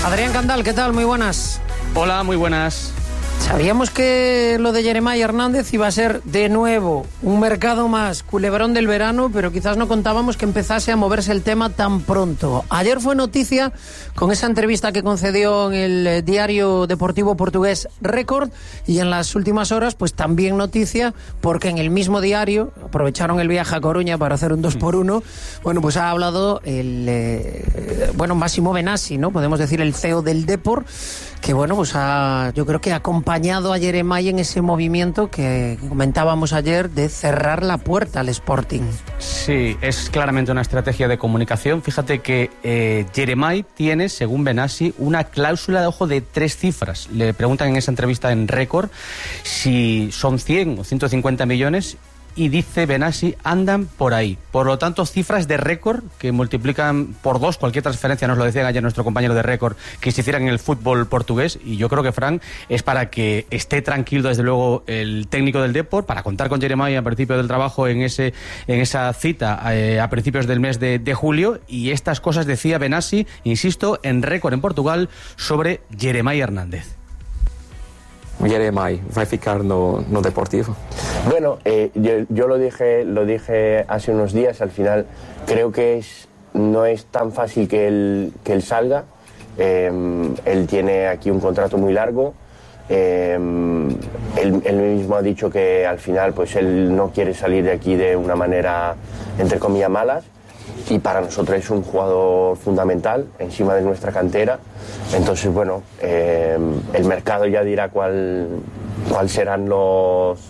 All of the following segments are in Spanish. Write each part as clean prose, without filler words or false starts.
Adrián Candal, ¿qué tal? Muy buenas. Hola, muy buenas. Sabíamos que lo de Jeremai Hernández iba a ser de nuevo un mercado más, culebrón del verano, pero quizás no contábamos que empezase a moverse el tema tan pronto. Ayer fue noticia con esa entrevista que concedió en el diario deportivo portugués Record, y en las últimas horas pues también noticia porque en el mismo diario aprovecharon el viaje a Coruña para hacer un 2x1. Bueno, pues ha hablado Massimo Benassi, ¿no? Podemos decir el CEO del Depor, que bueno, pues yo creo que ha acompañado a Jeremai en ese movimiento que comentábamos ayer de cerrar la puerta al Sporting. Sí, es claramente una estrategia de comunicación. Fíjate que Jeremai tiene, según Benassi, una cláusula de ojo de 3 cifras. Le preguntan en esa entrevista en Record si son 100 o 150 millones y dice Benassi, andan por ahí. Por lo tanto, cifras de récord que multiplican por 2 cualquier transferencia, nos lo decía ayer nuestro compañero de Record, que se hicieran en el fútbol portugués. Y yo creo que, Fran, es para que esté tranquilo, desde luego, el técnico del Depor, para contar con Jeremai a principio del trabajo en esa cita a principios del mes de julio. Y estas cosas decía Benassi, insisto, en Record en Portugal, sobre Jeremai Hernández. Jeremai vai ficar no Deportivo. Bueno, yo lo dije hace unos días. Al final creo que no es tan fácil que él salga. Él tiene aquí un contrato muy largo. Él mismo ha dicho que al final pues él no quiere salir de aquí de una manera, entre comillas, malas. Y para nosotros es un jugador fundamental encima de nuestra cantera. Entonces, bueno, el mercado ya dirá cuál serán los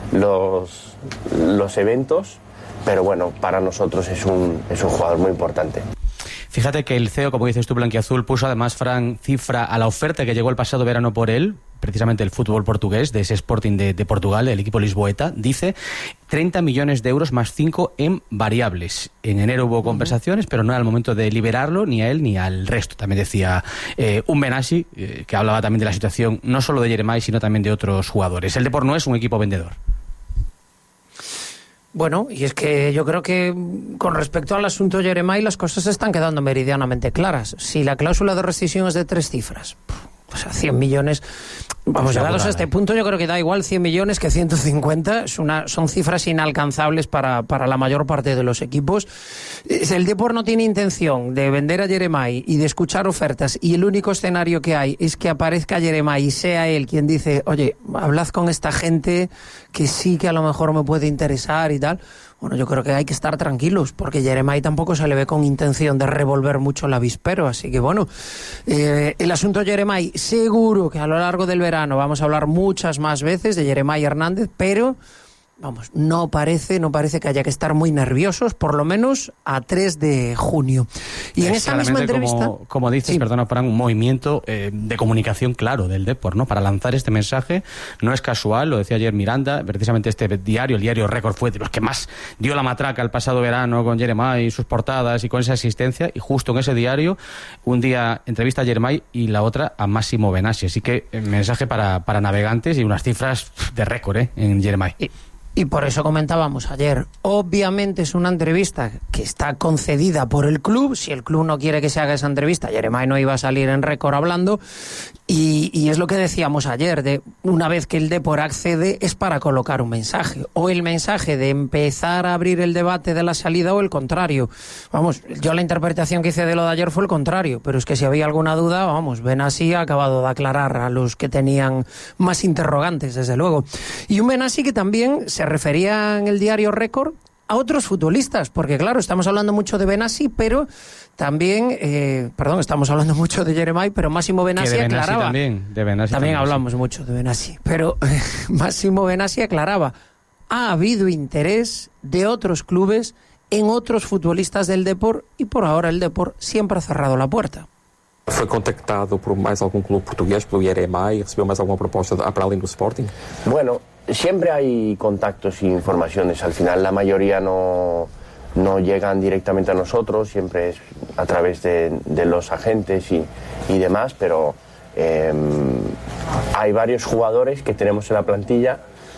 eventos, pero bueno, para nosotros es un jugador muy importante. Fíjate que el CEO, como dices tú, blanquiazul, puso además, Fran, cifra a la oferta que llegó el pasado verano por él, precisamente el fútbol portugués, de ese Sporting de Portugal, el equipo lisboeta. Dice 30 millones de euros más 5 en variables. En enero hubo conversaciones, pero no era el momento de liberarlo, ni a él ni al resto. También decía un Benassi, que hablaba también de la situación, no solo de Jeremai, sino también de otros jugadores. El Depor no es un equipo vendedor. Bueno, y es que yo creo que con respecto al asunto Jeremai las cosas se están quedando meridianamente claras. Si la cláusula de rescisión es de 3 cifras, o sea, 100 millones... Vamos, llegados a este punto, yo creo que da igual 100 millones que 150. Son cifras inalcanzables para la mayor parte de los equipos. Si el Depor no tiene intención de vender a Jeremai y de escuchar ofertas, y el único escenario que hay es que aparezca Jeremai y sea él quien dice, oye, hablad con esta gente que sí que a lo mejor me puede interesar y tal... Bueno, yo creo que hay que estar tranquilos, porque Jeremai tampoco se le ve con intención de revolver mucho el avispero. Así que bueno, el asunto Jeremai, seguro que a lo largo del verano vamos a hablar muchas más veces de Jeremai Hernández, pero... Vamos, no parece que haya que estar muy nerviosos, por lo menos a 3 de junio. Y en esa misma entrevista... Como dices, sí. Perdona, Fran, un movimiento de comunicación claro del Depor, ¿no? Para lanzar este mensaje. No es casual, lo decía ayer Miranda, precisamente este diario, el diario Record, fue de los que más dio la matraca el pasado verano con Jeremai y sus portadas y con esa asistencia. Y justo en ese diario, un día entrevista a Jeremai y la otra a Massimo Benassi. Así que mensaje para navegantes y unas cifras de récord en Jeremai. Y por eso comentábamos ayer, obviamente es una entrevista que está concedida por el club. Si el club no quiere que se haga esa entrevista, Jeremai no iba a salir en Record hablando. Y es lo que decíamos ayer, de una vez que el Depor accede es para colocar un mensaje. O el mensaje de empezar a abrir el debate de la salida o el contrario. Vamos, yo la interpretación que hice de lo de ayer fue el contrario. Pero es que si había alguna duda, vamos, Benassi ha acabado de aclarar a los que tenían más interrogantes, desde luego. Y un Benassi que también se refería en el diario Record a otros futbolistas, porque claro, estamos hablando mucho de Benassi, pero también, estamos hablando mucho de Jeremai, pero Massimo Benassi aclaraba. También hablamos mucho de Benassi, pero Massimo Benassi aclaraba, ha habido interés de otros clubes en otros futbolistas del Depor y por ahora el Depor siempre ha cerrado la puerta. Foi contactado por mais algum clube português, pelo Jeremai, e recebeu mais alguma proposta para além do Sporting? Bueno, siempre hay contactos e informaciones. Al final la mayoría no llegan directamente a nosotros, siempre es a través de los agentes y demás, pero hay varios jugadores que tenemos en la plantilla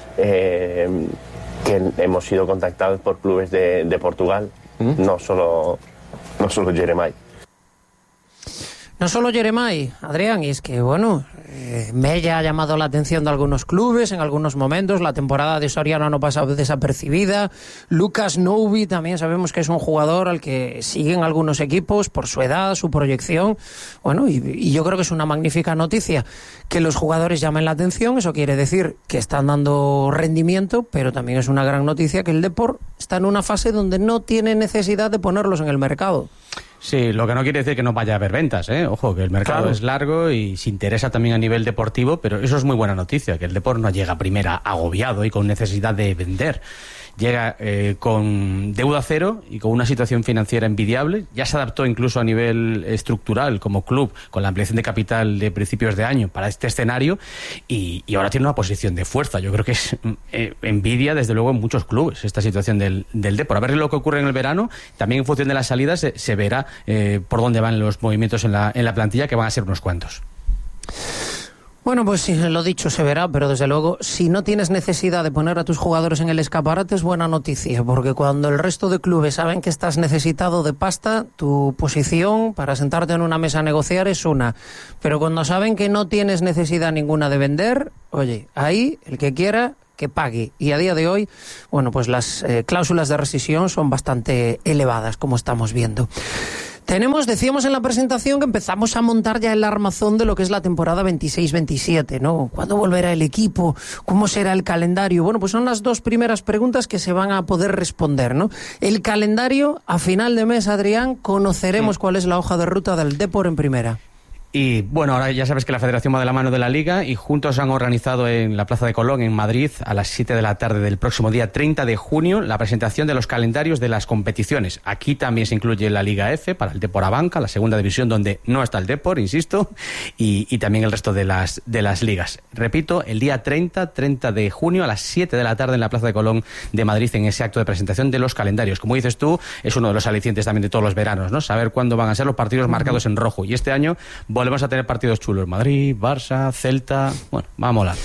que hemos sido contactados por clubes de Portugal, no solo Jeremai. No solo Jeremai, Adrián, y es que, bueno, Mella ha llamado la atención de algunos clubes en algunos momentos, la temporada de Soriano no pasa desapercibida, Lucas Noubi también sabemos que es un jugador al que siguen algunos equipos por su edad, su proyección, bueno, y yo creo que es una magnífica noticia que los jugadores llamen la atención, eso quiere decir que están dando rendimiento, pero también es una gran noticia que el Depor está en una fase donde no tiene necesidad de ponerlos en el mercado. Sí, lo que no quiere decir que no vaya a haber ventas, ¿eh? Ojo, que el mercado es largo y se interesa también a nivel deportivo, pero eso es muy buena noticia, que el Depor no llega a primera agobiado y con necesidad de vender. Llega con deuda cero y con una situación financiera envidiable. Ya se adaptó incluso a nivel estructural como club con la ampliación de capital de principios de año para este escenario y ahora tiene una posición de fuerza. Yo creo que es envidia desde luego en muchos clubes esta situación del Depor. A ver lo que ocurre en el verano. También en función de las salidas se verá por dónde van los movimientos en la plantilla, que van a ser unos cuantos. Bueno, pues sí, lo dicho, se verá, pero desde luego, si no tienes necesidad de poner a tus jugadores en el escaparate, es buena noticia, porque cuando el resto de clubes saben que estás necesitado de pasta, tu posición para sentarte en una mesa a negociar es una. Pero cuando saben que no tienes necesidad ninguna de vender, oye, ahí, el que quiera, que pague. Y a día de hoy, bueno, pues las cláusulas de rescisión son bastante elevadas, como estamos viendo. Decíamos en la presentación que empezamos a montar ya el armazón de lo que es la temporada 26-27, ¿no? ¿Cuándo volverá el equipo? ¿Cómo será el calendario? Bueno, pues son las dos primeras preguntas que se van a poder responder, ¿no? El calendario, a final de mes, Adrián, conoceremos cuál es la hoja de ruta del Depor en primera. Y bueno, ahora ya sabes que la Federación va de la mano de la Liga y juntos han organizado en la Plaza de Colón, en Madrid, a las 7 de la tarde del próximo día 30 de junio, la presentación de los calendarios de las competiciones. Aquí también se incluye la Liga F para el Depor Abanca, la segunda división donde no está el Depor, insisto, y también el resto de las ligas. Repito, el día 30 de junio a las 7 de la tarde en la Plaza de Colón de Madrid, en ese acto de presentación de los calendarios. Como dices tú, es uno de los alicientes también de todos los veranos, ¿no? Saber cuándo van a ser los partidos marcados en rojo. Y este año volvemos a tener partidos chulos. Madrid, Barça, Celta. Bueno, va a molar.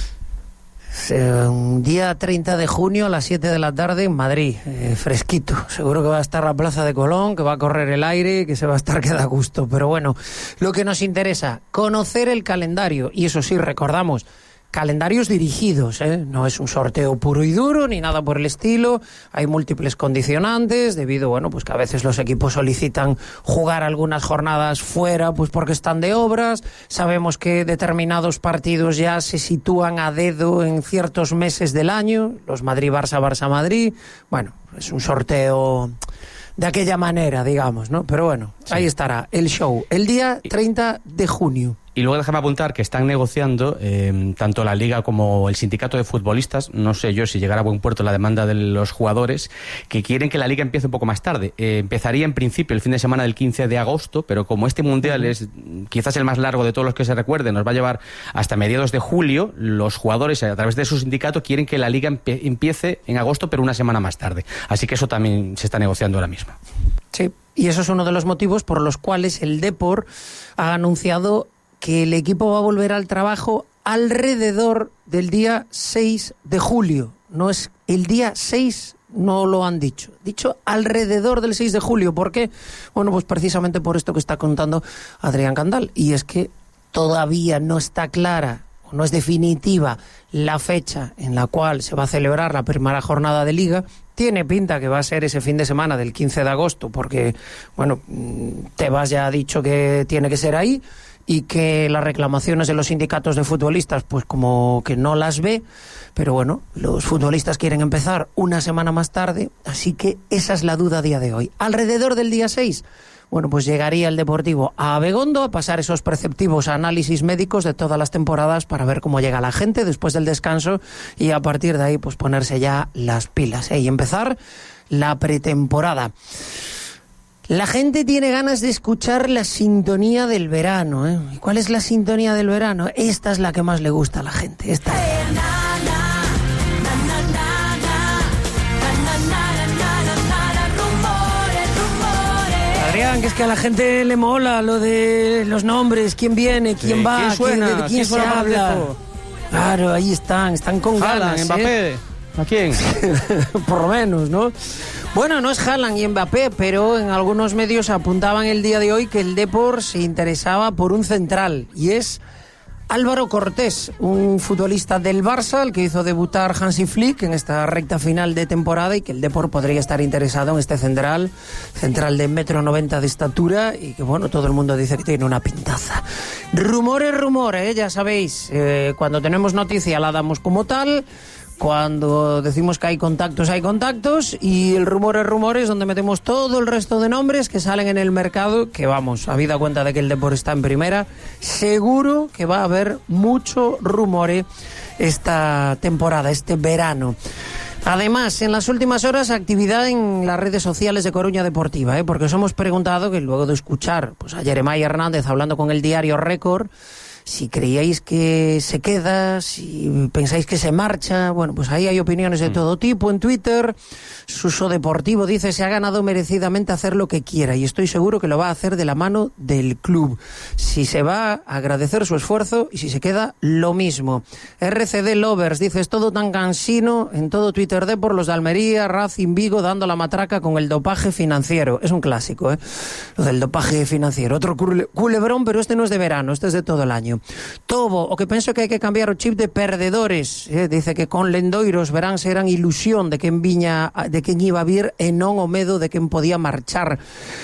Un día 30 de junio a las 7 de la tarde en Madrid, fresquito. Seguro que va a estar la Plaza de Colón, que va a correr el aire, que se va a estar que da gusto. Pero bueno, lo que nos interesa, conocer el calendario. Y eso sí, recordamos, calendarios dirigidos, ¿eh? No es un sorteo puro y duro ni nada por el estilo. Hay múltiples condicionantes debido, bueno, pues que a veces los equipos solicitan jugar algunas jornadas fuera, pues porque están de obras. Sabemos que determinados partidos ya se sitúan a dedo en ciertos meses del año, los Madrid-Barça, Barça-Madrid. Bueno, es un sorteo de aquella manera, digamos, ¿no? Pero bueno, sí, ahí estará el show, el día 30 de junio. Y luego déjame apuntar que están negociando tanto la Liga como el sindicato de futbolistas, no sé yo si llegará a buen puerto la demanda de los jugadores, que quieren que la Liga empiece un poco más tarde. Empezaría en principio el fin de semana del 15 de agosto, pero como este Mundial es quizás el más largo de todos los que se recuerden, nos va a llevar hasta mediados de julio, los jugadores a través de su sindicato quieren que la Liga empiece en agosto, pero una semana más tarde. Así que eso también se está negociando ahora mismo. Sí, y eso es uno de los motivos por los cuales el Depor ha anunciado que el equipo va a volver al trabajo alrededor del día 6 de julio. No es el día 6, no lo han dicho. Dicho alrededor del 6 de julio. ¿Por qué? Bueno, pues precisamente por esto que está contando Adrián Candal. Y es que todavía no está clara, o no es definitiva, la fecha en la cual se va a celebrar la primera jornada de Liga. Tiene pinta que va a ser ese fin de semana del 15 de agosto, porque, bueno, Tebas ya ha dicho que tiene que ser ahí, y que las reclamaciones de los sindicatos de futbolistas pues como que no las ve, pero bueno, los futbolistas quieren empezar una semana más tarde, así que esa es la duda a día de hoy. Alrededor del día 6, bueno, pues llegaría el Deportivo a Abegondo a pasar esos preceptivos análisis médicos de todas las temporadas para ver cómo llega la gente después del descanso y a partir de ahí pues ponerse ya las pilas, y empezar la pretemporada. La gente tiene ganas de escuchar la sintonía del verano, ¿eh? ¿Y cuál es la sintonía del verano? Esta es la que más le gusta a la gente. Esta. Adrián, que es que a la gente le mola lo de los nombres, quién viene, quién va, ¿quién suena? de quién se habla. Claro, ahí están con ganas. Mbappé. ¿A quién? Por lo menos, ¿no? Bueno, no es Haaland y Mbappé, pero en algunos medios apuntaban el día de hoy que el Depor se interesaba por un central, y es Álvaro Cortés, un futbolista del Barça, al que hizo debutar Hansi Flick en esta recta final de temporada, y que el Depor podría estar interesado en este central de 1,90 m de estatura, y que bueno, todo el mundo dice que tiene una pintaza. Rumores, ya sabéis, cuando tenemos noticia la damos como tal. Cuando decimos que hay contactos, y el rumor es donde metemos todo el resto de nombres que salen en el mercado, que vamos, habida cuenta de que el Depor está en primera, seguro que va a haber mucho rumore esta temporada, este verano. Además, en las últimas horas, actividad en las redes sociales de Coruña Deportiva, porque os hemos preguntado que luego de escuchar pues, a Jeremai Hernández hablando con el diario Récord, si creíais que se queda, si pensáis que se marcha. Bueno, pues ahí hay opiniones de todo tipo en Twitter. Suso Deportivo dice: se ha ganado merecidamente hacer lo que quiera, y estoy seguro que lo va a hacer de la mano del club. Si se va, a agradecer su esfuerzo, y si se queda, lo mismo. RCD Lovers dice: es todo tan cansino en todo Twitter de por los de Almería, Racing, Vigo, dando la matraca con el dopaje financiero. Es un clásico, lo del dopaje financiero. Otro culebrón, pero este no es de verano, este es de todo el año. Tobo, o que penso que hai que cambiar o chip de perdedores, dice que con Lendoiros verán eran ilusión de quen viña, de quen iba a vir, e non o medo de quen podía marchar.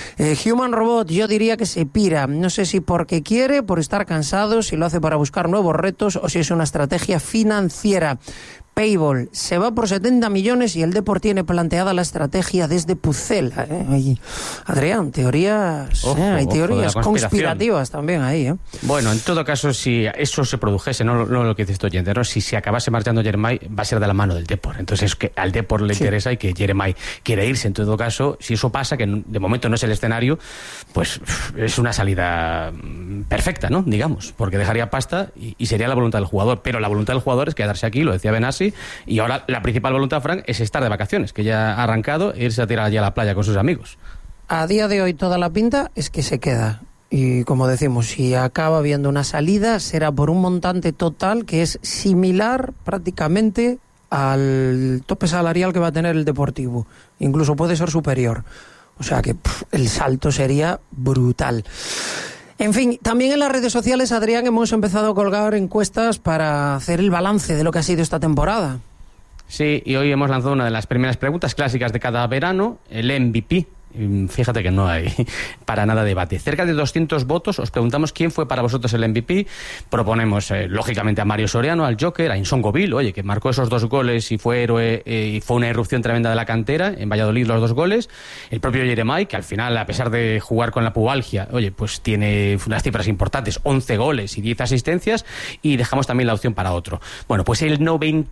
Human Robot, yo diría que se pira, no sé si porque quiere, por estar cansado, si lo hace para buscar nuevos retos o si es una estrategia financiera. Payball se va por 70 millones y el Depor tiene planteada la estrategia desde Pucela. Adrián, teorías, hay teorías conspirativas también ahí. Bueno, en todo caso, si eso se produjese, no lo que dices tú, oyente, ¿no? Si se acabase marchando Jeremai, va a ser de la mano del Depor. Entonces es que al Depor le interesa y que Jeremai quiere irse. En todo caso, si eso pasa, que de momento no es el escenario, pues es una salida perfecta, ¿no? Digamos, porque dejaría pasta y sería la voluntad del jugador. Pero la voluntad del jugador es quedarse aquí, lo decía Benassi. Y ahora la principal voluntad, Frank, es estar de vacaciones, que ya ha arrancado e irse a tirar allí a la playa con sus amigos. A día de hoy toda la pinta es que se queda. Y como decimos, si acaba habiendo una salida, será por un montante total que es similar prácticamente al tope salarial que va a tener el Deportivo. Incluso puede ser superior. O sea que el salto sería brutal. En fin, también en las redes sociales, Adrián, hemos empezado a colgar encuestas para hacer el balance de lo que ha sido esta temporada. Sí, y hoy hemos lanzado una de las primeras preguntas clásicas de cada verano, el MVP. Fíjate que no hay para nada debate. Cerca de 200 votos. Os preguntamos quién fue para vosotros el MVP. Proponemos, lógicamente, a Mario Soriano, al Joker, a Insongoville, oye, que marcó esos 2 goles y fue héroe, y fue una irrupción tremenda de la cantera. En Valladolid los 2 goles. El propio Jeremai, que al final, a pesar de jugar con la pubalgia, oye, pues tiene unas cifras importantes, 11 goles y 10 asistencias. Y dejamos también la opción para otro. Bueno, pues el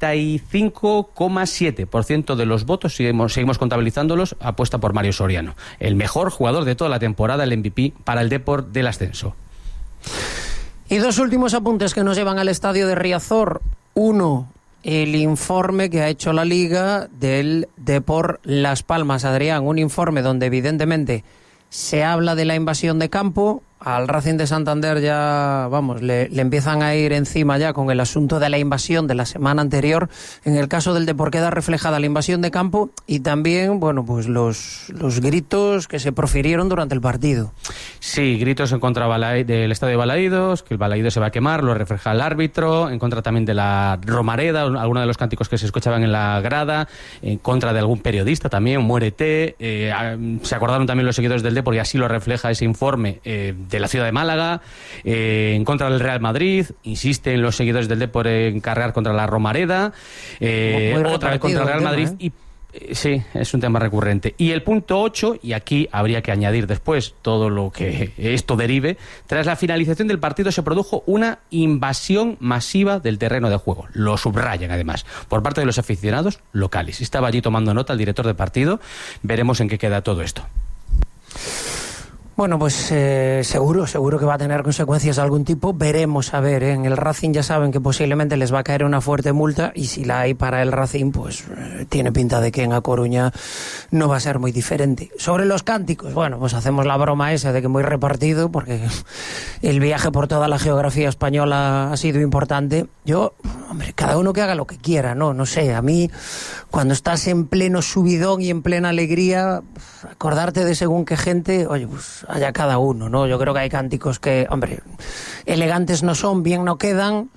95,7% de los votos, seguimos contabilizándolos, apuesta por Mario Soriano. El mejor jugador de toda la temporada, el MVP para el Depor del ascenso. Y 2 últimos apuntes que nos llevan al estadio de Riazor. 1, el informe que ha hecho la Liga del Depor Las Palmas, Adrián. Un informe donde evidentemente se habla de la invasión de campo. Al Racing de Santander ya, vamos, le empiezan a ir encima ya con el asunto de la invasión de la semana anterior. En el caso del Depor queda reflejada la invasión de campo y también, bueno, pues los gritos que se profirieron durante el partido. Sí, gritos en contra del estadio de Balaídos, que el Balaídos se va a quemar, lo refleja el árbitro, en contra también de la Romareda, algunos de los cánticos que se escuchaban en la grada, en contra de algún periodista también, muérete. Se acordaron también los seguidores del Depor y así lo refleja ese informe de la ciudad de Málaga, en contra del Real Madrid. Insisten los seguidores del Depor en cargar contra la Romareda, otra vez contra el Real Madrid, y sí, es un tema recurrente. Y el punto 8, y aquí habría que añadir después todo lo que esto derive: tras la finalización del partido se produjo una invasión masiva del terreno de juego. Lo subrayan además por parte de los aficionados locales. Estaba allí tomando nota el director de partido. Veremos en qué queda todo esto. Bueno, pues seguro que va a tener consecuencias de algún tipo. Veremos a ver, En el Racing ya saben que posiblemente les va a caer una fuerte multa, y si la hay para el Racing, pues tiene pinta de que en A Coruña no va a ser muy diferente. Sobre los cánticos, bueno, pues hacemos la broma esa de que muy repartido, porque el viaje por toda la geografía española ha sido importante. Yo hombre, cada uno que haga lo que quiera, ¿no? No sé, a mí, cuando estás en pleno subidón y en plena alegría, acordarte de según qué gente, oye, pues haya cada uno, ¿no? Yo creo que hay cánticos que, hombre, elegantes no son, bien no quedan.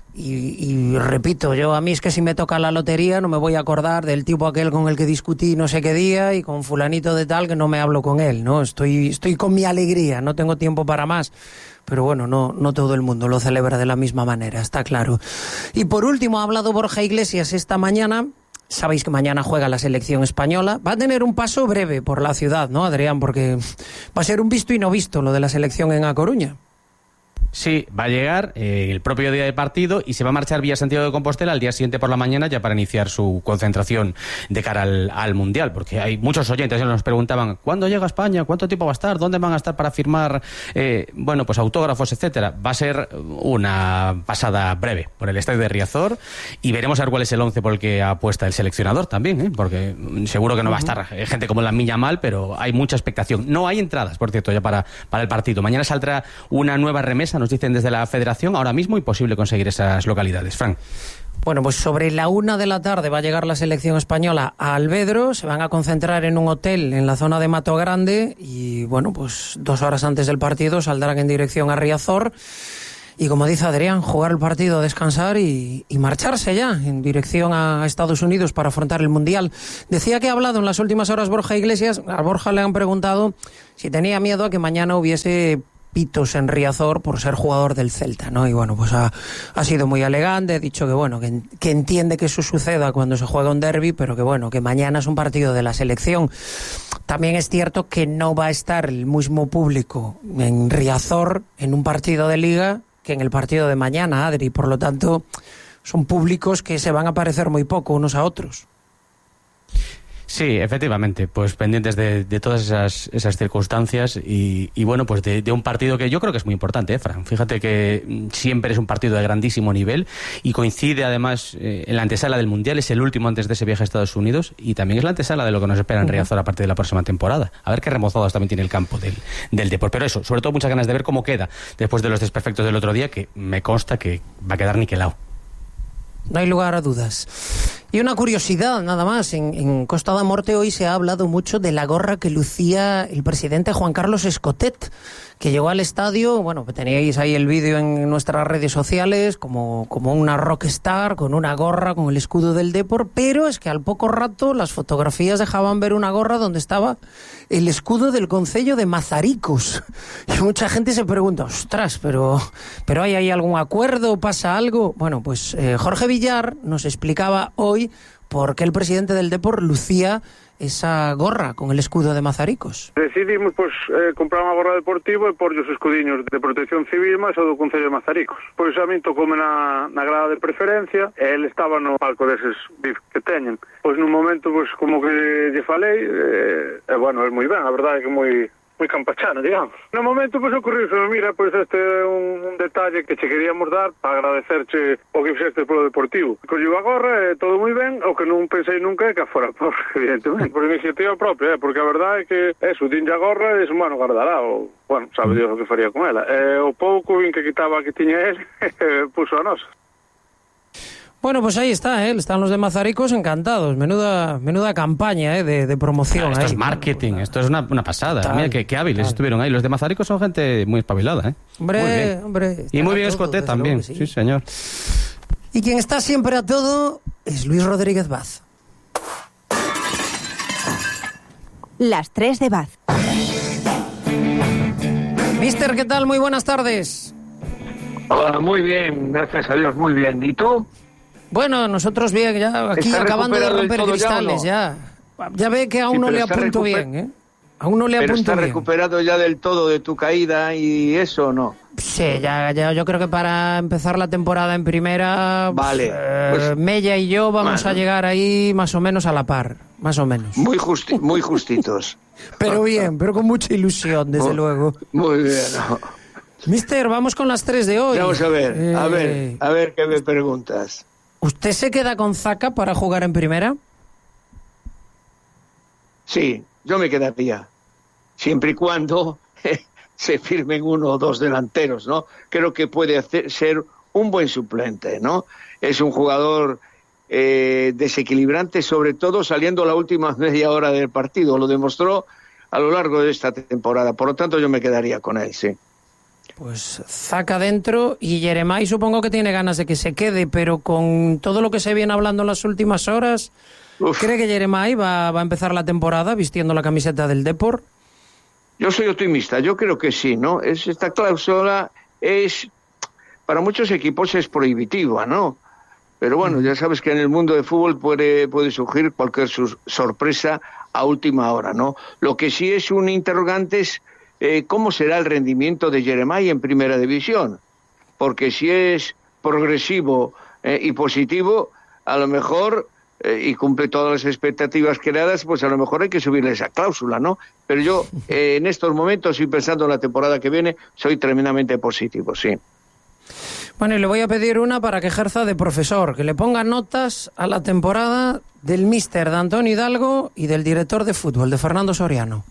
Y repito, yo a mí es que si me toca la lotería no me voy a acordar del tipo aquel con el que discutí no sé qué día y con fulanito de tal que no me hablo con él, ¿no? Estoy con mi alegría, no tengo tiempo para más. Pero bueno, no todo el mundo lo celebra de la misma manera, está claro. Y por último, ha hablado Borja Iglesias esta mañana. Sabéis que mañana juega la selección española. Va a tener un paso breve por la ciudad, ¿no, Adrián? Porque va a ser un visto y no visto lo de la selección en A Coruña. Sí, va a llegar el propio día del partido y se va a marchar vía Santiago de Compostela al día siguiente por la mañana ya para iniciar su concentración de cara al Mundial, porque hay muchos oyentes que nos preguntaban ¿cuándo llega a España? ¿Cuánto tiempo va a estar? ¿Dónde van a estar para firmar pues autógrafos, etcétera? Va a ser una pasada breve por el estadio de Riazor y veremos a ver cuál es el 11 por el que apuesta el seleccionador también, porque seguro que no va a estar gente como Lamine Yamal, pero hay mucha expectación. No hay entradas, por cierto, ya para el partido. Mañana saldrá una nueva remesa, nos dicen desde la Federación, ahora mismo imposible conseguir esas localidades. Fran. Bueno, pues sobre la 1 de la tarde va a llegar la selección española a Alvedro, se van a concentrar en un hotel en la zona de Mato Grande y bueno, pues 2 horas antes del partido saldrán en dirección a Riazor y como dice Adrián, jugar el partido, descansar y marcharse ya en dirección a Estados Unidos para afrontar el Mundial. Decía que ha hablado en las últimas horas Borja Iglesias, a Borja le han preguntado si tenía miedo a que mañana hubiese pitos en Riazor por ser jugador del Celta, ¿no? Y bueno, pues ha sido muy elegante, ha dicho que bueno, que entiende que eso suceda cuando se juega un derbi, pero que bueno, que mañana es un partido de la selección. También es cierto que no va a estar el mismo público en Riazor en un partido de Liga que en el partido de mañana, Adri, por lo tanto son públicos que se van a parecer muy poco unos a otros. Sí, efectivamente, pues pendientes de todas esas circunstancias y bueno, pues de un partido que yo creo que es muy importante, Fran. Fíjate que siempre es un partido de grandísimo nivel y coincide además en la antesala del Mundial, es el último antes de ese viaje a Estados Unidos y también es la antesala de lo que nos espera en Riazor a partir de la próxima temporada. A ver qué remozados también tiene el campo del Depor. Pero eso, sobre todo muchas ganas de ver cómo queda después de los desperfectos del otro día, que me consta que va a quedar niquelado. No hay lugar a dudas. Y una curiosidad, nada más. En Costa da Morte hoy se ha hablado mucho de la gorra que lucía el presidente Juan Carlos Escotet, que llegó al estadio, bueno, teníais ahí el vídeo en nuestras redes sociales, como una rockstar, con una gorra, con el escudo del Depor, pero es que al poco rato las fotografías dejaban ver una gorra donde estaba el escudo del concello de Mazaricos. Y mucha gente se pregunta, ostras, pero ¿hay ahí algún acuerdo? ¿Pasa algo? Bueno, pues Jorge Villar nos explicaba hoy por qué el presidente del Depor lucía esa gorra con el escudo de Mazaricos. Decidimos comprar unha gorra deportiva e porlle os escudiños de protección civil máis o do Concello de Mazaricos. Pois a min tocoume na grada de preferencia e ele estaba no palco deses bif que teñen. Pois nun momento, como que lle falei, bueno, é moi ben, a verdade é que moi campachano, digamos. No momento, ocurriu, mira, este é un detalle que che queríamos dar para agradecerche o que fixeste polo Deportivo. Colleu a gorra e todo moi ben, o que non pensei nunca é que fora por, evidentemente, por iniciativa propia, porque a verdade é que eso, dinlle a gorra e bueno, guardará, o, bueno, sabe Dios o que faría con ela. O pouco que quitaba que tiña ele, puso a nosa. Bueno, pues ahí está, están los de Mazaricos encantados. Menuda campaña de promoción. Esto es marketing, esto es una pasada. Mira qué hábiles estuvieron ahí. Los de Mazaricos son gente muy espabilada. Hombre. Y muy bien Escotet también, sí, señor. Y quien está siempre a todo es Luis Rodríguez Baz. Las 3 de Baz. Mister, ¿qué tal? Muy buenas tardes. Hola, muy bien, gracias a Dios, muy bien. ¿Y tú? Bueno, nosotros bien, ya aquí acabando de romper cristales, ya. Ya ve que aún no le apunto bien, Aún no le apunto bien. ¿Pero está recuperado ya del todo de tu caída y eso o no? Sí, ya yo creo que para empezar la temporada en primera, vale, Mella y yo vamos a llegar ahí más o menos a la par, más o menos. Muy justitos. Pero bien, pero con mucha ilusión, desde luego. Muy bien. Mister, vamos con las 3 de hoy. Vamos a ver qué me preguntas. ¿Usted se queda con Zaka para jugar en primera? Sí, yo me quedaría. Siempre y cuando se firmen 1 o 2 delanteros, ¿no? Creo que puede ser un buen suplente, ¿no? Es un jugador desequilibrante, sobre todo saliendo la última media hora del partido. Lo demostró a lo largo de esta temporada. Por lo tanto, yo me quedaría con él, sí. Pues Zaca dentro, y Yeremay supongo que tiene ganas de que se quede, pero con todo lo que se viene hablando en las últimas horas, ¿cree que Yeremay va a empezar la temporada vistiendo la camiseta del Depor? Yo soy optimista, yo creo que sí, ¿no? Esta cláusula para muchos equipos es prohibitiva, ¿no? Pero bueno, ya sabes que en el mundo de fútbol puede surgir cualquier sorpresa a última hora, ¿no? Lo que sí es un interrogante es cómo será el rendimiento de Yeremay en Primera División, porque si es progresivo y positivo, a lo mejor, y cumple todas las expectativas creadas, pues a lo mejor hay que subirle esa cláusula, ¿no? Pero yo, en estos momentos, y pensando en la temporada que viene, soy tremendamente positivo, sí. Bueno, y le voy a pedir una para que ejerza de profesor, que le ponga notas a la temporada del míster de Antonio Hidalgo y del director de fútbol, de Fernando Soriano.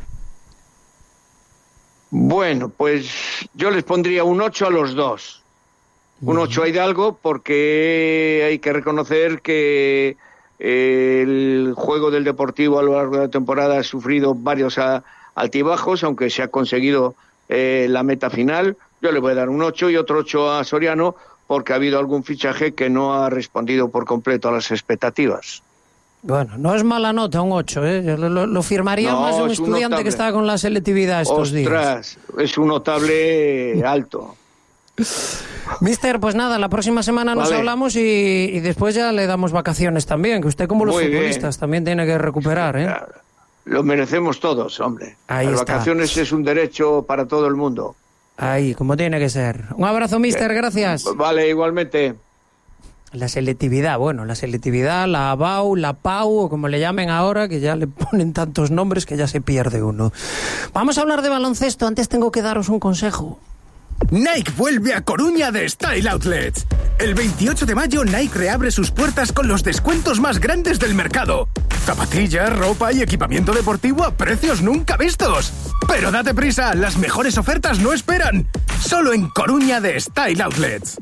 Bueno, pues yo les pondría un 8 a los dos. Un 8 a Hidalgo, porque hay que reconocer que el juego del Deportivo a lo largo de la temporada ha sufrido varios altibajos, aunque se ha conseguido la meta final. Yo le voy a dar un 8 y otro 8 a Soriano, porque ha habido algún fichaje que no ha respondido por completo a las expectativas. Bueno, no es mala nota un 8, ¿eh? Yo lo firmaría más un estudiante notable, que estaba con la selectividad estos días. Ostras, es un notable alto. Mister, pues nada, la próxima semana nos hablamos y después ya le damos vacaciones también, que usted como los futbolistas también tiene que recuperar, ¿eh? Claro. Lo merecemos todos, hombre. Ahí Las está. Vacaciones es un derecho para todo el mundo. Ahí, como tiene que ser. Un abrazo, mister, gracias. Vale, igualmente. La selectividad, bueno, la selectividad, la ABAU, la PAU, o como le llamen ahora, que ya le ponen tantos nombres que ya se pierde uno. Vamos a hablar de baloncesto, antes tengo que daros un consejo. Nike vuelve a Coruña de Style Outlets. El 28 de mayo Nike reabre sus puertas con los descuentos más grandes del mercado. Zapatillas, ropa y equipamiento deportivo a precios nunca vistos. Pero date prisa, las mejores ofertas no esperan. Solo en Coruña de Style Outlets.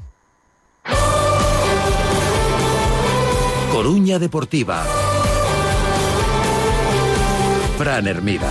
Coruña Deportiva. Fran Hermida.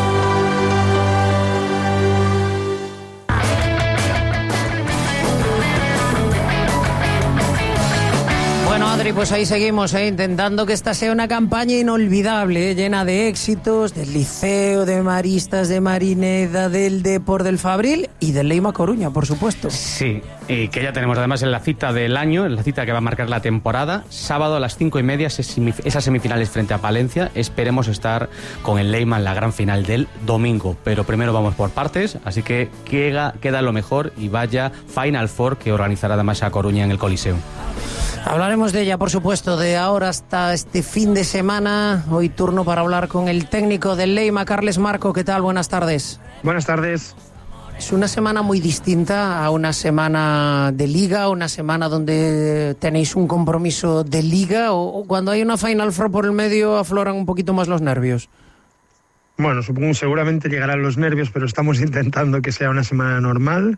Bueno, Adri, pues ahí seguimos, intentando que esta sea una campaña inolvidable, llena de éxitos, del Liceo, de Maristas, de Marineda, del Depor, del Fabril y del Leima Coruña, por supuesto. Sí, y que ya tenemos además en la cita del año, en la cita que va a marcar la temporada, sábado a las 5:30, esas semifinales frente a Palencia. Esperemos estar con el Leima en la gran final del domingo, pero primero vamos por partes, así que queda lo mejor y vaya Final Four que organizará además a Coruña en el Coliseo. Hablaremos de ella, por supuesto, de ahora hasta este fin de semana. Hoy turno para hablar con el técnico del Leima, Carles Marco. ¿Qué tal? Buenas tardes. Buenas tardes. Es una semana muy distinta a una semana de Liga, una semana donde tenéis un compromiso de Liga, o cuando hay una Final Four por el medio afloran un poquito más los nervios. Bueno, supongo seguramente llegarán los nervios, pero estamos intentando que sea una semana normal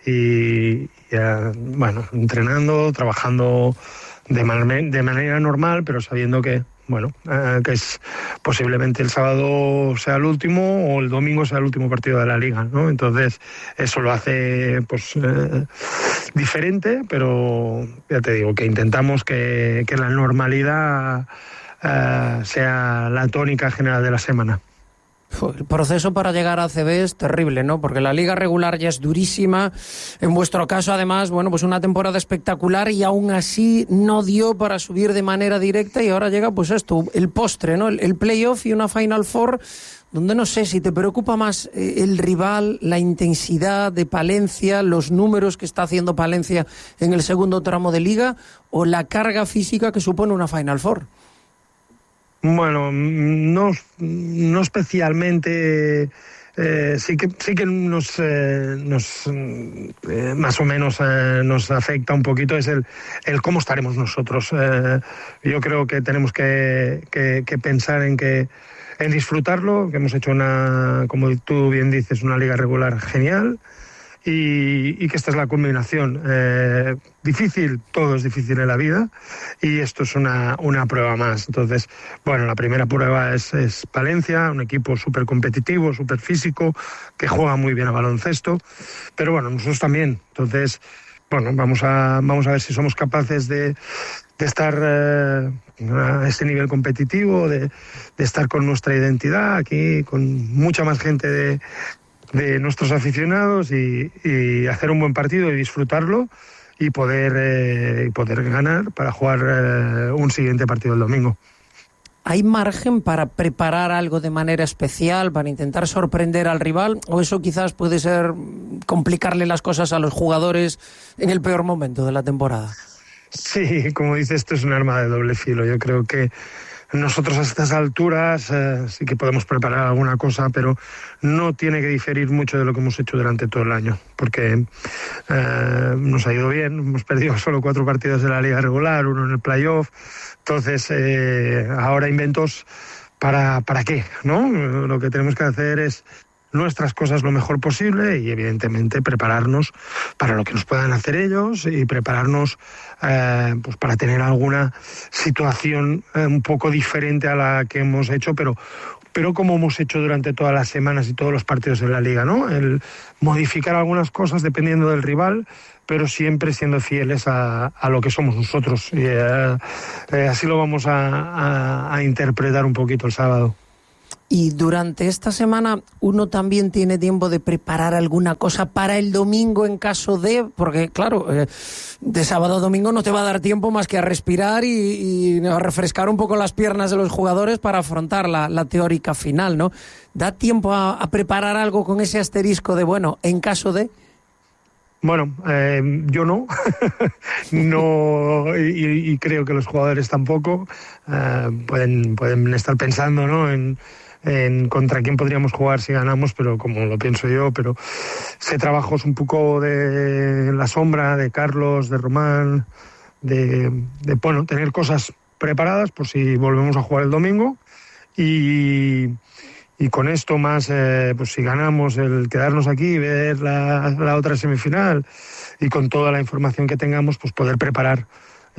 y bueno, entrenando, trabajando de manera normal, pero sabiendo que, bueno, que es posiblemente el sábado sea el último o el domingo sea el último partido de la Liga, ¿no? Entonces eso lo hace pues diferente, pero ya te digo que intentamos que la normalidad sea la tónica general de la semana. El proceso para llegar a ACB es terrible, ¿no? Porque la liga regular ya es durísima. En vuestro caso, además, bueno, pues una temporada espectacular y aún así no dio para subir de manera directa y ahora llega, pues esto, el postre, ¿no? El playoff y una Final Four donde no sé si te preocupa más el rival, la intensidad de Palencia, los números que está haciendo Palencia en el segundo tramo de liga o la carga física que supone una Final Four. Bueno, no especialmente. Sí que nos más o menos nos afecta un poquito es el cómo estaremos nosotros. Yo creo que tenemos que pensar en disfrutarlo, que hemos hecho como tú bien dices, una liga regular genial y que esta es la culminación. Difícil, todo es difícil en la vida y esto es una prueba más. Entonces, bueno, la primera prueba es Palencia, un equipo súper competitivo, súper físico, que juega muy bien a baloncesto, pero bueno, nosotros también. Entonces, bueno, vamos a ver si somos capaces de estar a este nivel competitivo, de estar con nuestra identidad aquí, con mucha más gente de nuestros aficionados y hacer un buen partido y disfrutarlo y poder ganar para jugar un siguiente partido el domingo. ¿Hay margen para preparar algo de manera especial, para intentar sorprender al rival? ¿O eso quizás puede ser complicarle las cosas a los jugadores en el peor momento de la temporada? Sí, como dices, esto es un arma de doble filo. Yo creo que nosotros a estas alturas sí que podemos preparar alguna cosa, pero no tiene que diferir mucho de lo que hemos hecho durante todo el año, porque nos ha ido bien, hemos perdido solo 4 partidos de la liga regular, 1 en el playoff, entonces ahora inventos ¿para qué? ¿No? Lo que tenemos que hacer es nuestras cosas lo mejor posible y evidentemente prepararnos para lo que nos puedan hacer ellos y prepararnos pues para tener alguna situación un poco diferente a la que hemos hecho, pero como hemos hecho durante todas las semanas y todos los partidos de la liga, ¿no? El modificar algunas cosas dependiendo del rival, pero siempre siendo fieles a lo que somos nosotros y así lo vamos a interpretar un poquito el sábado. Y durante esta semana uno también tiene tiempo de preparar alguna cosa para el domingo en caso de... Porque, claro, de sábado a domingo no te va a dar tiempo más que a respirar y a refrescar un poco las piernas de los jugadores para afrontar la teórica final, ¿no? ¿Da tiempo a preparar algo con ese asterisco de, bueno, en caso de...? Bueno, yo no, no y creo que los jugadores tampoco pueden estar pensando, ¿no? en contra quién podríamos jugar si ganamos, pero como lo pienso yo, pero ese trabajo es un poco de la sombra de Carlos, de Román, de bueno, tener cosas preparadas por si volvemos a jugar el domingo y con esto más, pues si ganamos, el quedarnos aquí y ver la otra semifinal y con toda la información que tengamos, pues poder preparar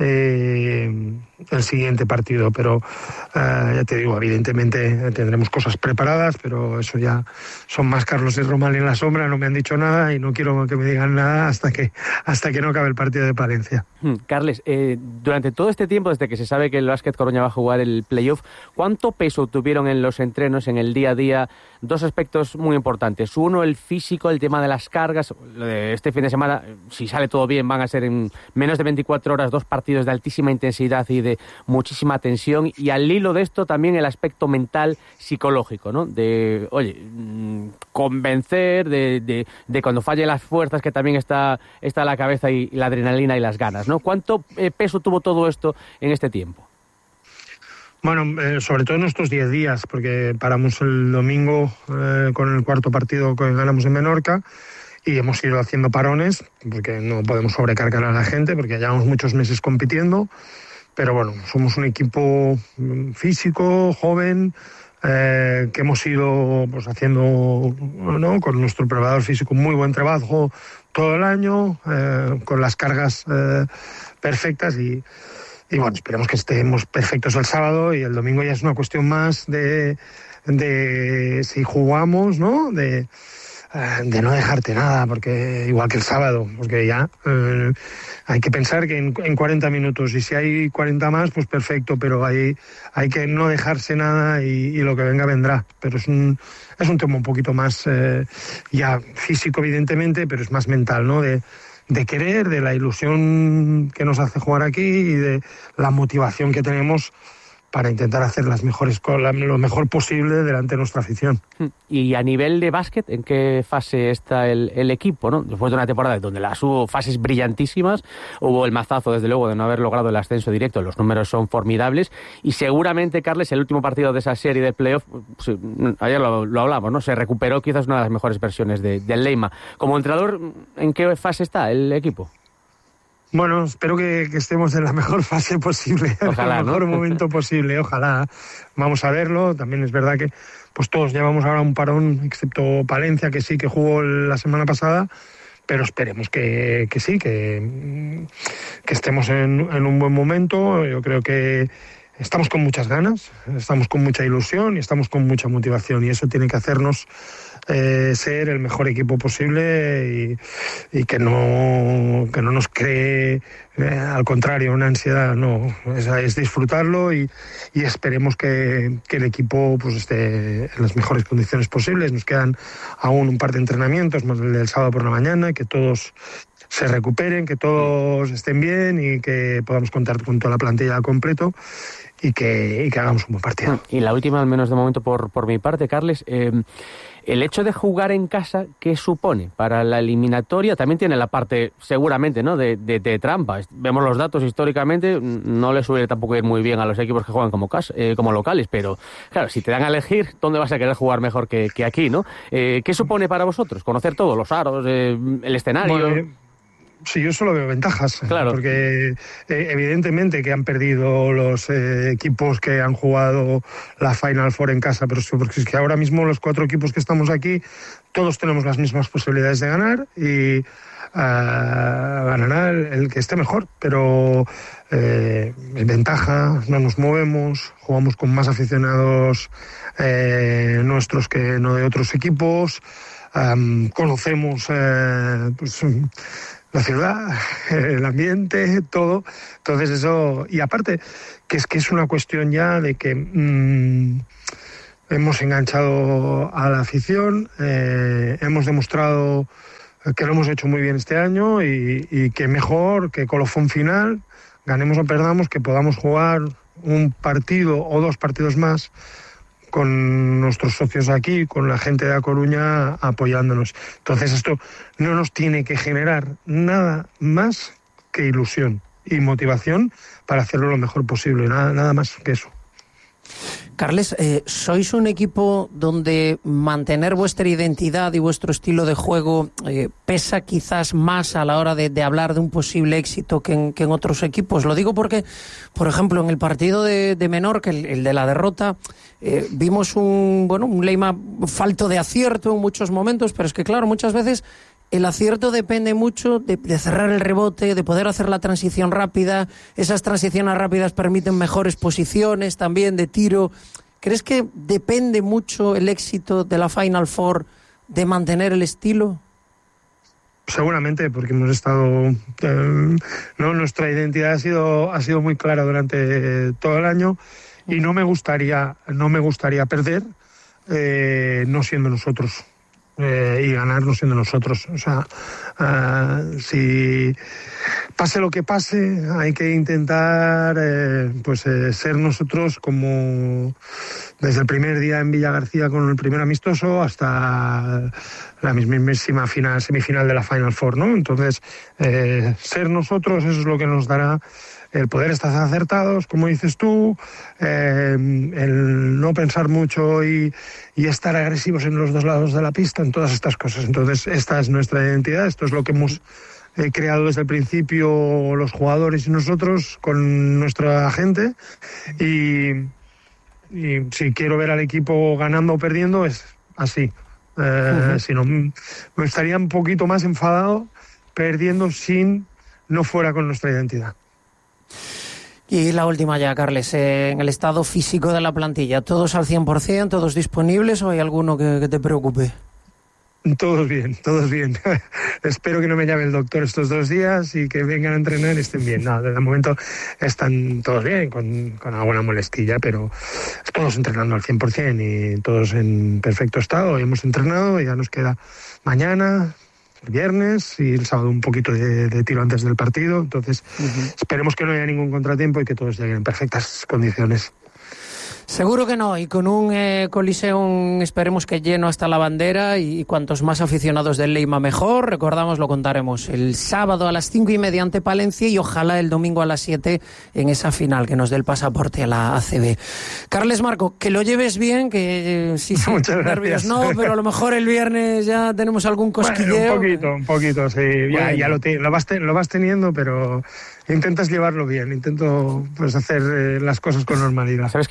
el siguiente partido. Pero ya te digo, evidentemente tendremos cosas preparadas, pero eso ya son más Carlos y Román en la sombra, no me han dicho nada y no quiero que me digan nada hasta que no acabe el partido de Palencia. Carles, durante todo este tiempo, desde que se sabe que el Básquet Coruña va a jugar el playoff, ¿cuánto peso tuvieron en los entrenos, en el día a día, 2 aspectos muy importantes? Uno, el físico, el tema de las cargas. Este fin de semana, si sale todo bien, van a ser en menos de 24 horas 2 partidos de altísima intensidad y de muchísima tensión, y al hilo de esto también el aspecto mental, psicológico, ¿no? De, oye, convencer, de cuando fallen las fuerzas, que también está la cabeza y la adrenalina y las ganas, ¿no? ¿Cuánto peso tuvo todo esto en este tiempo? Bueno, sobre todo en estos 10 días, porque paramos el domingo con el 4º partido que ganamos en Menorca y hemos ido haciendo parones, porque no podemos sobrecargar a la gente, porque llevamos muchos meses compitiendo, pero bueno, somos un equipo físico, joven, que hemos ido pues haciendo, ¿no?, con nuestro preparador físico muy buen trabajo todo el año, con las cargas perfectas y bueno, esperemos que estemos perfectos el sábado y el domingo ya es una cuestión más de si jugamos, ¿no?, de no dejarte nada, porque igual que el sábado, porque ya hay que pensar que en 40 minutos, y si hay 40 más, pues perfecto, pero hay que no dejarse nada y lo que venga vendrá. Pero es un tema un poquito más ya físico, evidentemente, pero es más mental, ¿no? De querer, de la ilusión que nos hace jugar aquí y de la motivación que tenemos para intentar hacer lo mejor posible delante de nuestra afición. Y a nivel de básquet, ¿en qué fase está el equipo, ¿no? Después de una temporada donde las hubo fases brillantísimas, hubo el mazazo, desde luego, de no haber logrado el ascenso directo, los números son formidables, y seguramente, Carles, el último partido de esa serie de playoff, ayer lo hablamos, ¿no? Se recuperó quizás una de las mejores versiones del Leima. Como entrenador, ¿en qué fase está el equipo? Bueno, espero que estemos en la mejor fase posible, ojalá, en el mejor ¿no? momento posible, ojalá. Vamos a verlo. También es verdad que pues todos llevamos ahora un parón, excepto Palencia, que sí que jugó la semana pasada, pero esperemos que sí, que estemos en un buen momento. Yo creo que estamos con muchas ganas, estamos con mucha ilusión y estamos con mucha motivación, y eso tiene que hacernos ser el mejor equipo posible y que no nos cree, al contrario, una ansiedad. No, es disfrutarlo y esperemos que el equipo pues esté en las mejores condiciones posibles. Nos quedan aún un par de entrenamientos, más el del sábado por la mañana, que todos se recuperen, que todos estén bien y que podamos contar con toda la plantilla al completo y que hagamos un buen partido. Y la última, al menos de momento por mi parte, Carles, el hecho de jugar en casa, ¿qué supone para la eliminatoria? También tiene la parte, seguramente, ¿no?, de trampa. Vemos los datos históricamente, no les suele tampoco ir muy bien a los equipos que juegan como locales, pero claro, si te dan a elegir, ¿dónde vas a querer jugar mejor que aquí, no? ¿Qué supone para vosotros? Conocer todo, los aros, el escenario. Bueno, sí, yo solo veo ventajas, claro, porque evidentemente que han perdido los equipos que han jugado la Final Four en casa, pero porque es que ahora mismo los 4 equipos que estamos aquí, todos tenemos las mismas posibilidades de ganar y ganará el que esté mejor, pero ventaja, no nos movemos, jugamos con más aficionados nuestros que no de otros equipos, conocemos pues la ciudad, el ambiente, todo. Entonces eso, y aparte que es una cuestión ya de que hemos enganchado a la afición, hemos demostrado que lo hemos hecho muy bien este año y que mejor que colofón final, ganemos o perdamos, que podamos jugar un partido o 2 partidos más con nuestros socios aquí, con la gente de A Coruña apoyándonos. Entonces esto no nos tiene que generar nada más que ilusión y motivación para hacerlo lo mejor posible, nada más que eso. Carles, ¿sois un equipo donde mantener vuestra identidad y vuestro estilo de juego pesa quizás más a la hora de hablar de un posible éxito que en otros equipos? Lo digo porque, por ejemplo, en el partido de Menorca, el de la derrota, vimos un Leima falto de acierto en muchos momentos, pero es que claro, muchas veces el acierto depende mucho de cerrar el rebote, de poder hacer la transición rápida. Esas transiciones rápidas permiten mejores posiciones también de tiro. ¿Crees que depende mucho el éxito de la Final Four de mantener el estilo? Seguramente, porque hemos estado... nuestra identidad ha sido muy clara durante todo el año y no me gustaría perder no siendo nosotros. Y ganar no siendo nosotros. O sea, si pase lo que pase, hay que intentar ser nosotros, como desde el primer día en Villa García con el primer amistoso hasta la mismísima semifinal de la Final Four, ¿no? Entonces, ser nosotros, eso es lo que nos dará el poder estar acertados, como dices tú, el no pensar mucho y estar agresivos en los 2 lados de la pista, en todas estas cosas. Entonces, esta es nuestra identidad, esto es lo que hemos creado desde el principio los jugadores y nosotros con nuestra gente, y si quiero ver al equipo ganando o perdiendo es así. Si no, me estaría un poquito más enfadado perdiendo no fuera con nuestra identidad. Y la última ya, Carles, en el estado físico de la plantilla, ¿todos al 100%, todos disponibles o hay alguno que te preocupe? Todos bien. Espero que no me llame el doctor estos 2 días y que vengan a entrenar y estén bien. No, de momento están todos bien, con alguna molestilla, pero todos entrenando al 100% y todos en perfecto estado. Hoy hemos entrenado y ya nos queda mañana, el viernes y el sábado un poquito de tiro antes del partido. Entonces esperemos que no haya ningún contratiempo y que todos lleguen en perfectas condiciones. Seguro que no, y con un Coliseum esperemos que lleno hasta la bandera, y cuantos más aficionados del Leima mejor. Recordamos, lo contaremos el sábado a las 5:30 ante Palencia y ojalá el domingo a las 7 en esa final que nos dé el pasaporte a la ACB. Carles Marco, que lo lleves bien, que sí, muchas nervios gracias. No, pero a lo mejor el viernes ya tenemos algún cosquilleo. Bueno, un poquito, sí. Bueno. Ya lo vas teniendo, pero intentas llevarlo bien, intento hacer las cosas con normalidad. ¿Sabes que medio amigo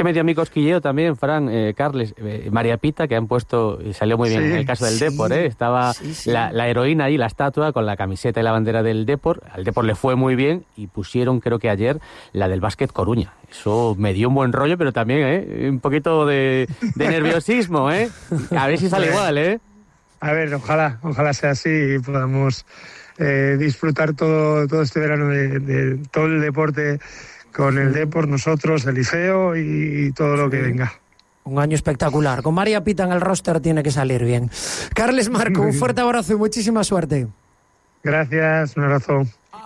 cosquilleo también, Fran, Carles, María Pita, que han puesto, y salió muy bien en el caso del Depor, estaba la heroína ahí, la estatua, con la camiseta y la bandera del Depor. Al Depor le fue muy bien y pusieron, creo que ayer, la del Básquet Coruña. Eso me dio un buen rollo, pero también un poquito de nerviosismo, A ver si sale igual, A ver, ojalá sea así y podamos disfrutar todo este verano de todo el deporte con el Depor, nosotros, el Liceo y todo lo que venga. Un año espectacular. Con María Pita en el roster tiene que salir bien. Carles Marco, un fuerte abrazo y muchísima suerte. Gracias, un abrazo.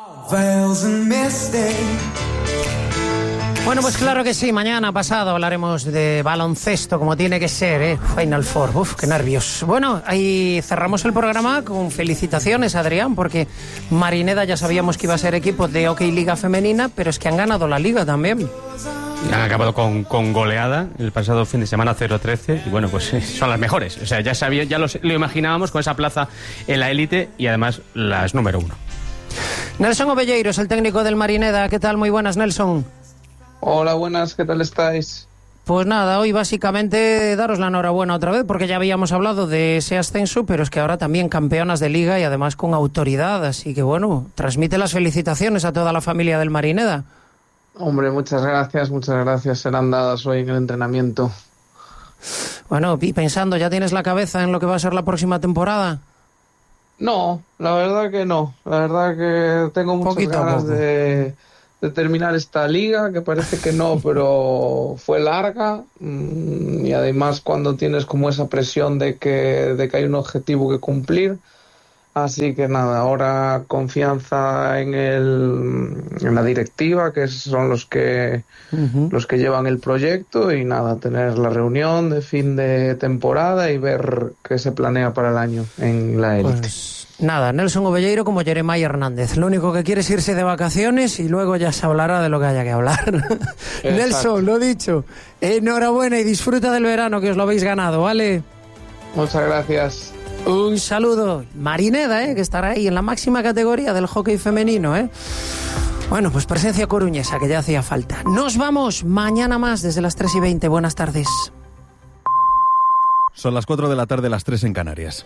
Bueno, pues claro que sí, mañana pasado hablaremos de baloncesto como tiene que ser, Final Four. Uf, qué nervios. Bueno, ahí cerramos el programa con felicitaciones, Adrián, porque Marineda ya sabíamos que iba a ser equipo de Hockey Liga Femenina, pero es que han ganado la Liga también. Han acabado con goleada el pasado fin de semana 0-13 y bueno, pues son las mejores. O sea, ya lo imaginábamos con esa plaza en la élite y además las número 1. Nelson Ovelleiros, el técnico del Marineda. ¿Qué tal? Muy buenas, Nelson. Hola, buenas, ¿qué tal estáis? Pues nada, hoy básicamente daros la enhorabuena otra vez, porque ya habíamos hablado de ese ascenso, pero es que ahora también campeonas de Liga y además con autoridad, así que bueno, transmite las felicitaciones a toda la familia del Marineda. Hombre, muchas gracias, serán dadas hoy en el entrenamiento. Bueno, y pensando, ¿ya tienes la cabeza en lo que va a ser la próxima temporada? No, la verdad que no, la verdad que tengo muchas ganas de terminar esta liga, que parece que no, pero fue larga, y además cuando tienes como esa presión de que hay un objetivo que cumplir, así que nada, ahora confianza en la directiva, que son los que llevan el proyecto, y nada, tener la reunión de fin de temporada y ver qué se planea para el año en la élite. Pues nada, Nelson Ovelleiro como Jeremiah Hernández. Lo único que quiere es irse de vacaciones y luego ya se hablará de lo que haya que hablar. Nelson, lo dicho, enhorabuena y disfruta del verano, que os lo habéis ganado, ¿vale? Muchas gracias. Un saludo. Marineda, que estará ahí en la máxima categoría del hockey femenino, Bueno, pues presencia coruñesa, que ya hacía falta. Nos vamos mañana más desde las 3:20. Buenas tardes. Son las 4 de la tarde, las 3 en Canarias.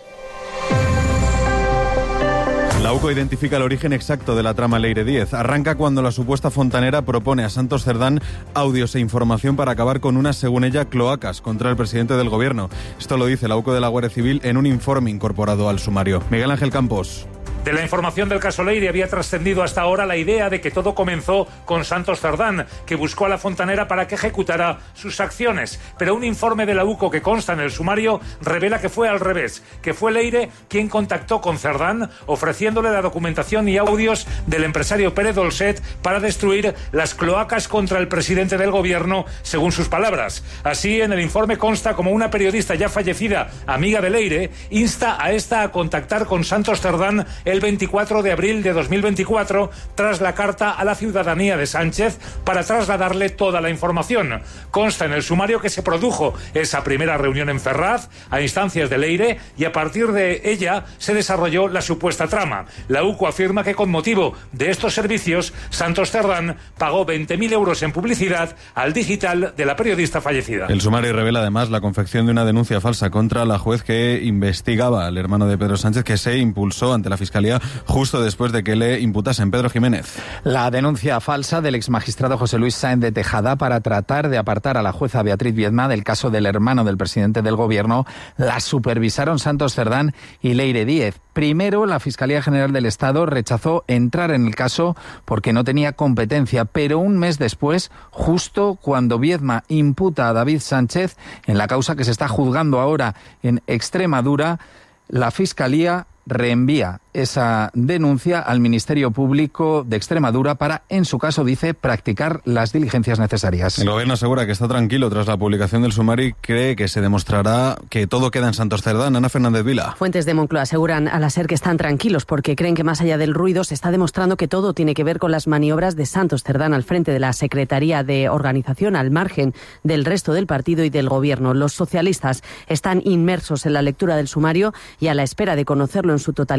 La UCO identifica el origen exacto de la trama Leire 10. Arranca cuando la supuesta fontanera propone a Santos Cerdán audios e información para acabar con unas, según ella, cloacas contra el presidente del gobierno. Esto lo dice la UCO de la Guardia Civil en un informe incorporado al sumario. Miguel Ángel Campos. De la información del caso Leire había trascendido hasta ahora la idea de que todo comenzó con Santos Cerdán, que buscó a la fontanera para que ejecutara sus acciones. Pero un informe de la UCO que consta en el sumario revela que fue al revés, que fue Leire quien contactó con Cerdán ofreciéndole la documentación y audios del empresario Pere Dolcet para destruir las cloacas contra el presidente del gobierno, según sus palabras. Así, en el informe consta como una periodista ya fallecida, amiga de Leire, insta a esta a contactar con Santos Cerdán el 24 de abril de 2024 tras la carta a la ciudadanía de Sánchez para trasladarle toda la información. Consta en el sumario que se produjo esa primera reunión en Ferraz a instancias de Leire y a partir de ella se desarrolló la supuesta trama. La UCO afirma que con motivo de estos servicios Santos Cerdán pagó 20.000 euros en publicidad al digital de la periodista fallecida. El sumario revela además la confección de una denuncia falsa contra la juez que investigaba al hermano de Pedro Sánchez, que se impulsó ante la Fiscalía justo después de que le imputasen. Pedro Jiménez. La denuncia falsa del exmagistrado José Luis Sáenz de Tejada para tratar de apartar a la jueza Beatriz Viedma del caso del hermano del presidente del gobierno la supervisaron Santos Cerdán y Leire 10. Primero, la Fiscalía General del Estado rechazó entrar en el caso porque no tenía competencia, pero un mes después, justo cuando Viedma imputa a David Sánchez en la causa que se está juzgando ahora en Extremadura, la Fiscalía reenvía esa denuncia al Ministerio Público de Extremadura para, en su caso, dice, practicar las diligencias necesarias. El gobierno asegura que está tranquilo tras la publicación del sumario y cree que se demostrará que todo queda en Santos Cerdán. Ana Fernández Vila. Fuentes de Moncloa aseguran a la SER que están tranquilos porque creen que más allá del ruido se está demostrando que todo tiene que ver con las maniobras de Santos Cerdán al frente de la Secretaría de Organización, al margen del resto del partido y del gobierno. Los socialistas están inmersos en la lectura del sumario y a la espera de conocerlo en su totalidad, lo que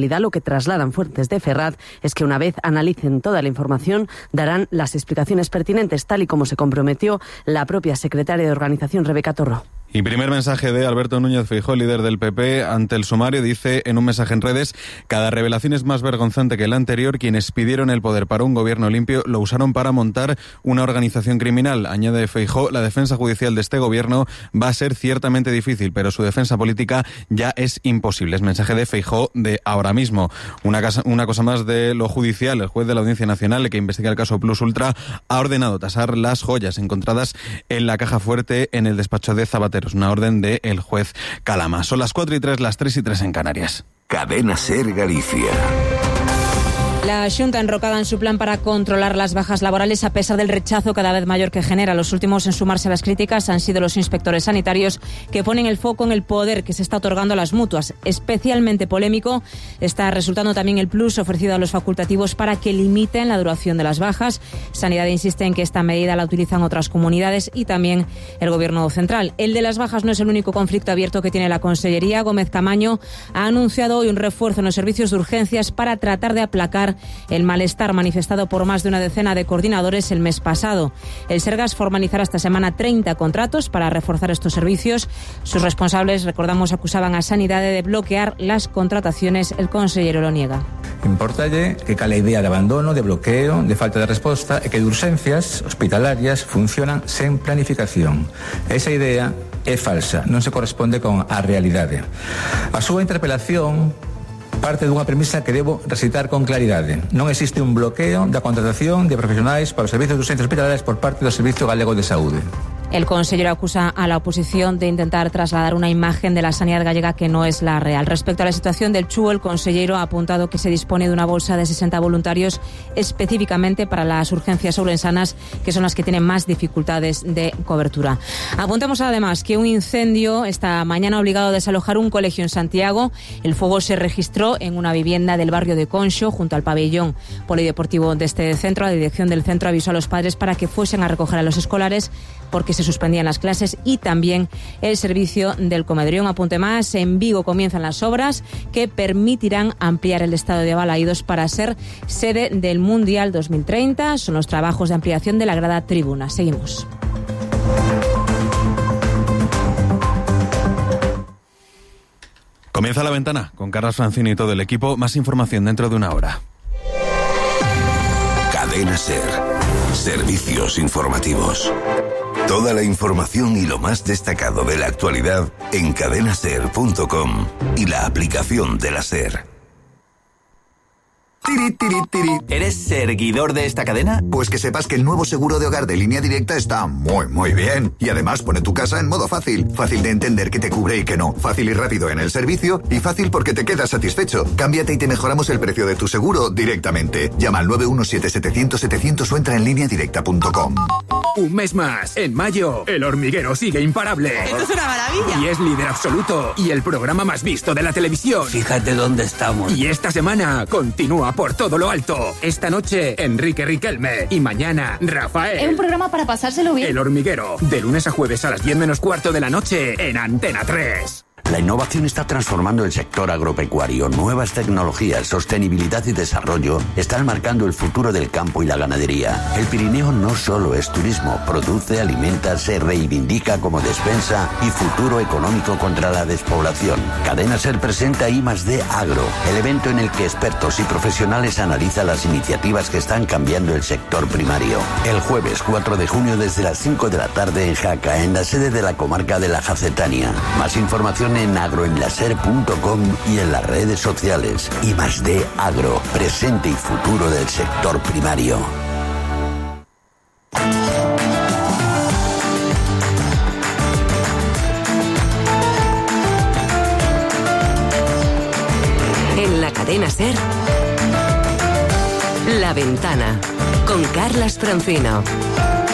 trasladan fuentes de Ferraz es que una vez analicen toda la información darán las explicaciones pertinentes, tal y como se comprometió la propia secretaria de Organización, Rebeca Torró. Y primer mensaje de Alberto Núñez Feijóo, líder del PP, ante el sumario. Dice en un mensaje en redes: cada revelación es más vergonzante que la anterior. Quienes pidieron el poder para un gobierno limpio lo usaron para montar una organización criminal. Añade Feijóo: la defensa judicial de este gobierno va a ser ciertamente difícil, pero su defensa política ya es imposible. Es mensaje de Feijóo de ahora mismo. Una cosa más de lo judicial. El juez de la Audiencia Nacional, que investiga el caso Plus Ultra, ha ordenado tasar las joyas encontradas en la caja fuerte en el despacho de Zapatero. Es una orden del juez Calama. Son las 4:03, las 3:03 en Canarias. Cadena SER Galicia. La Xunta enrocada en su plan para controlar las bajas laborales a pesar del rechazo cada vez mayor que genera. Los últimos en sumarse a las críticas han sido los inspectores sanitarios, que ponen el foco en el poder que se está otorgando a las mutuas. Especialmente polémico está resultando también el plus ofrecido a los facultativos para que limiten la duración de las bajas. Sanidad insiste en que esta medida la utilizan otras comunidades y también el Gobierno central. El de las bajas no es el único conflicto abierto que tiene la Consellería. Gómez Camaño ha anunciado hoy un refuerzo en los servicios de urgencias para tratar de aplacar el malestar manifestado por más de una decena de coordinadores el mes pasado. El Sergas formalizará esta semana 30 contratos para reforzar estos servicios. Sus responsables, recordamos, acusaban a Sanidad de bloquear las contrataciones. El consellero lo niega. Importalle que cala idea de abandono, de bloqueo, de falta de resposta e que de urxencias hospitalarias funcionan sen planificación. Esa idea é falsa, non se corresponde con a realidade. A súa interpelación parte dunha premisa que debo recitar con claridade. Non existe un bloqueo da contratación de profesionais para os servicios de urxencias hospitalarias por parte do Servicio Galego de Saúde. El consejero acusa a la oposición de intentar trasladar una imagen de la sanidad gallega que no es la real. Respecto a la situación del CHU, el consejero ha apuntado que se dispone de una bolsa de 60 voluntarios específicamente para las urgencias ourensanas, que son las que tienen más dificultades de cobertura. Apuntamos además que un incendio esta mañana ha obligado a desalojar un colegio en Santiago. El fuego se registró en una vivienda del barrio de Conxo, junto al pabellón polideportivo de este centro. La dirección del centro avisó a los padres para que fuesen a recoger a los escolares porque se suspendían las clases y también el servicio del comedor. Un apunte más: en Vigo comienzan las obras que permitirán ampliar el estadio de Balaídos para ser sede del Mundial 2030. Son los trabajos de ampliación de la grada tribuna. Seguimos. Comienza La Ventana con Carlos Francini y todo el equipo. Más información dentro de una hora. Cadena SER. Servicios informativos. Toda la información y lo más destacado de la actualidad en cadenaser.com y la aplicación de la SER. ¿Eres seguidor de esta cadena? Pues que sepas que el nuevo seguro de hogar de Línea Directa está muy bien. Y además pone tu casa en modo fácil. Fácil de entender qué te cubre y qué no. Fácil y rápido en el servicio. Y fácil porque te quedas satisfecho. Cámbiate y te mejoramos el precio de tu seguro directamente. Llama al 917-700-700 o entra en lineadirecta.com. Un mes más. En mayo, El Hormiguero sigue imparable. ¡Esto es una maravilla! Y es líder absoluto. Y el programa más visto de la televisión. Fíjate dónde estamos. Y esta semana continúa por todo lo alto. Esta noche, Enrique Riquelme. Y mañana, Rafael. Es un programa para pasárselo bien. El Hormiguero. De lunes a jueves a las 10 menos cuarto de la noche en Antena 3. La innovación está transformando el sector agropecuario. Nuevas tecnologías, sostenibilidad y desarrollo están marcando el futuro del campo y la ganadería. El Pirineo no solo es turismo, produce, alimenta, se reivindica como despensa y futuro económico contra la despoblación. Cadena SER presenta I+D Agro, el evento en el que expertos y profesionales analizan las iniciativas que están cambiando el sector primario. El jueves 4 de junio desde las 5 de la tarde en Jaca, en la sede de la comarca de la Jacetania. Más información en agroenlaser.com y en las redes sociales. I+D Agro, presente y futuro del sector primario. En la cadena SER, La Ventana, con Carlas Francino.